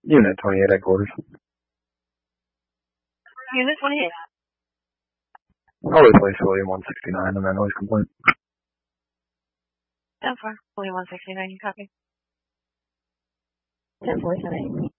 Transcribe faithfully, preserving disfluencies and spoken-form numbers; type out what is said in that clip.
Unit twenty-eight headquarters. Unit twenty-eight. I'll replace William one sixty-nine on that noise complaint. ten four. William one sixty-nine, you copy? ten four seven eight.